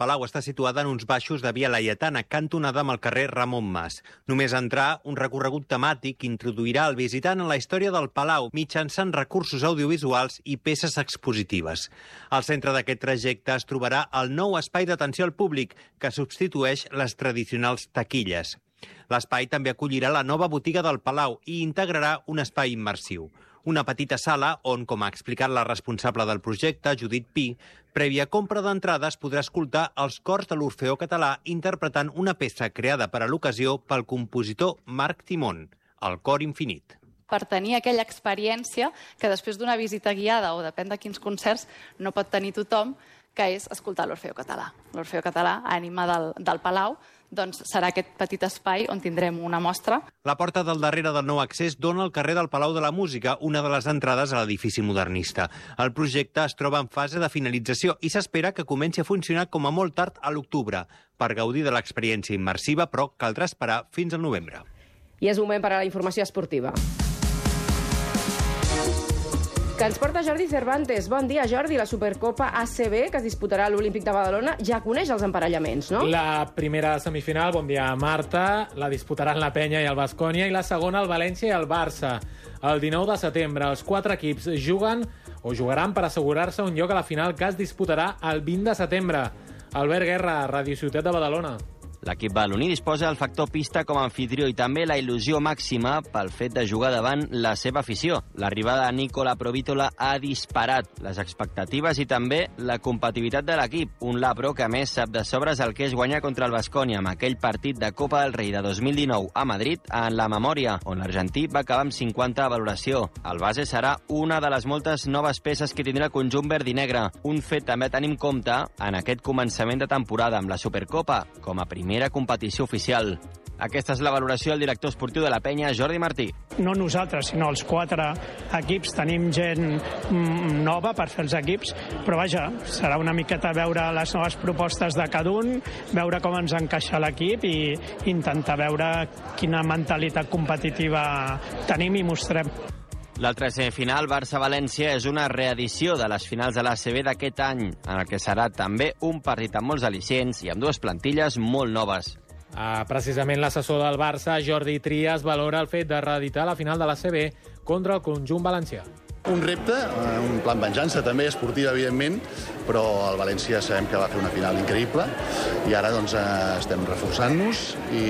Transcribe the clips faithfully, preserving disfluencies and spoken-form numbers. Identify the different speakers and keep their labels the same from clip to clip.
Speaker 1: Palau està situada en uns baixos de Via Laietana, cantonada amb el carrer Ramon Mas. Només entrar, un recorregut temàtic introduirà el visitant en la història del Palau mitjançant recursos audiovisuals i peces expositives. Al centre d'aquest trajecte es trobarà el nou espai d'atenció al públic, que substitueix les tradicionals taquilles. L'espai també acollirà la nova botiga del Palau i integrarà un espai immersiu. Una petita sala on, com ha explicat la responsable del projecte, Judit Pi, prèvia compra d'entrades podrà escoltar els cors de l'Orfeó Català interpretant una peça creada per a l'ocasió pel compositor Marc Timón, el Cor Infinit.
Speaker 2: Per tenir aquella experiència que després d'una visita guiada o depèn de quins concerts no pot tenir tothom, que és escoltar l'Orfeó Català. L'Orfeó Català, ànima del, del Palau, doncs serà aquest petit espai on tindrem una mostra.
Speaker 1: La porta del darrere del nou accés dona al carrer del Palau de la Música, una de les entrades a l'edifici modernista. El projecte es troba en fase de finalització i s'espera que comenci a funcionar com a molt tard a l'octubre. Per gaudir de l'experiència immersiva, però, caldrà esperar fins al novembre.
Speaker 3: I és moment per a la informació esportiva. Que ens porta Jordi Cervantes. Bon dia, Jordi. La Supercopa A C B, que es disputarà a l'Olímpic de Badalona, ja coneix els emparellaments, no?
Speaker 4: La primera semifinal, bon dia, Marta, la disputaran la Penya i el Baskonia, i la segona el València i el Barça. El dinou de setembre, els quatre equips juguen o jugaran per assegurar-se un lloc a la final que es disputarà el vint de setembre. Albert Guerra, Ràdio Ciutat de Badalona.
Speaker 5: L'equip badaloní disposa del factor pista com a anfitrió i també la il·lusió màxima pel fet de jugar davant la seva afició. L'arribada de Nicola Provítola ha disparat les expectatives i també la competitivitat de l'equip. Un Labro que, a més, sap de sobres el que és guanyar contra el Baskonia amb aquell partit de Copa del Rei de dos mil dinou a Madrid en la memòria, on l'argentí va acabar amb cinquanta de valoració. El base serà una de les moltes noves peces que tindrà el conjunt verd i negre. Un fet també a tenir en compte en aquest començament de temporada amb la Supercopa com a primer primera competició oficial. Aquesta és la valoració del director esportiu de la Penya, Jordi Martí.
Speaker 6: No nosaltres, sinó els quatre equips. Tenim gent nova per fer els equips, però vaja, serà una miqueta veure les noves propostes de cada un, veure com ens encaixa l'equip i intentar veure quina mentalitat competitiva tenim i mostrem.
Speaker 5: L'altra semifinal, Barça-València, és una reedició de les finals de l'A C B d'aquest any, en el que serà també un partit amb molts al·licients i amb dues plantilles molt noves.
Speaker 4: Ah, precisament l'assessor del Barça, Jordi Trias, valora el fet de reeditar la final de l'A C B contra el conjunt valencià.
Speaker 7: Un repte, un plan venjança també, esportiu, evidentment, però el València sabem que va fer una final increïble i ara doncs, estem reforçant-nos i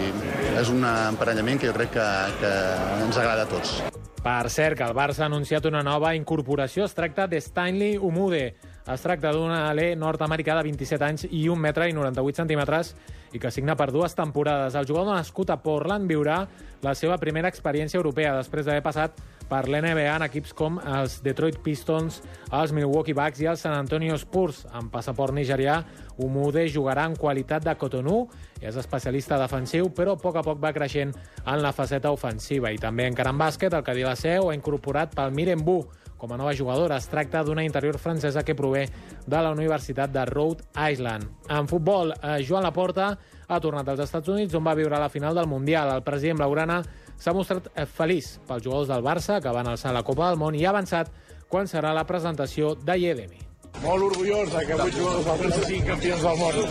Speaker 7: és un emparellament que jo crec que, que ens agrada a tots.
Speaker 4: Per cert, que el Barça ha anunciat una nova incorporació. Es tracta de Stanley Umude. Es tracta d'un alè nord-americà de vint-i-set anys i un metre i noranta-vuit centímetres i que signa per dues temporades. El jugador nascut a Portland viurà la seva primera experiència europea després d'haver passat per l'N B A en equips com els Detroit Pistons, els Milwaukee Bucks i els San Antonio Spurs. Amb passaport nigerià, Umude jugarà en qualitat de Cotonou, és especialista defensiu, però a poc a poc va creixent en la faceta ofensiva. I també encara en bàsquet, el Cadí la Seu ha incorporat Palmyre Mbou com a nova jugadora. Es tracta d'una interior francesa que prové de la Universitat de Rhode Island. En futbol, Joan Laporta ha tornat als Estats Units, on va viure la final del Mundial. El president blaugrana s'ha mostrat feliç pels jugadors del Barça, que van alçar la Copa del Món, i ha avançat quan serà la presentació de Yedemi.
Speaker 8: Molt orgullós que vuit jugadors del Barça siguin campions del món.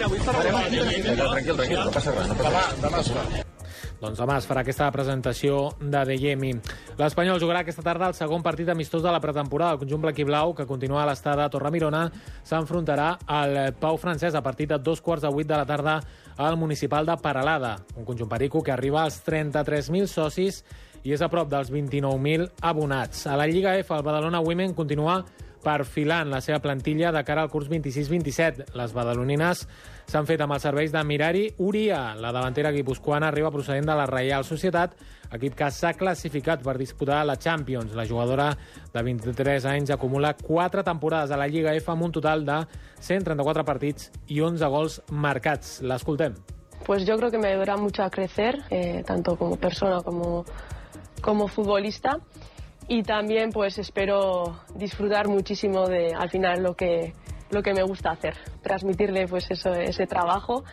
Speaker 8: Tranquil, tranquil, no passa res. Demà, demà serà.
Speaker 4: Doncs demà es farà aquesta presentació de Deyemi. L'Espanyol jugarà aquesta tarda el segon partit amistós de la pretemporada. El conjunt blanquiblau, que continua a l'estada a Torremirona, s'enfrontarà al Pau Francès a partir de dos quarts de vuit de la tarda al municipal de Peralada. Un conjunt perico que arriba als trenta-tres mil socis i és a prop dels vint-i-nou mil abonats. A la Lliga F, el Badalona Women continua perfilant la seva plantilla de cara al curs vint-i-sis vint-i-set. Les badalonines s'han fet amb els serveis de Mirari Uria. La davantera guipuscoana arriba procedent de la Reial Societat, equip que s'ha classificat per disputar la Champions. La jugadora de vint-i-tres anys acumula quatre temporades a la Lliga F amb un total de cent trenta-quatre partits i onze gols marcats. L'escoltem.
Speaker 9: Pues yo creo que me ayudará mucho a crecer, eh, tanto como persona como, como futbolista. Y también pues espero disfrutar muchísimo de al final lo que lo que me gusta hacer, transmitirle pues eso, ese trabajo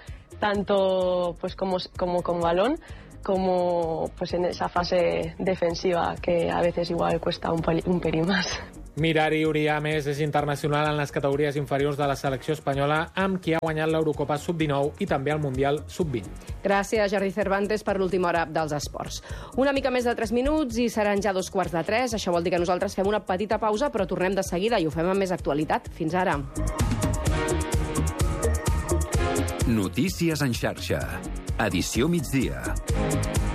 Speaker 9: tanto pues como como con balón como pues en esa fase defensiva que a veces igual cuesta un, un pelín más.
Speaker 4: Mirari Uriames és internacional en les categories inferiors de la selecció espanyola, amb qui ha guanyat l'Eurocopa sub dinou i també el Mundial sub vint.
Speaker 3: Gràcies, Jordi Cervantes, per l'última hora dels esports. Una mica més de tres minuts i seran ja dos quarts de tres. Això vol dir que nosaltres fem una petita pausa, però tornem de seguida i ho fem amb més actualitat. Fins ara.
Speaker 10: Notícies en xarxa. Edició migdia.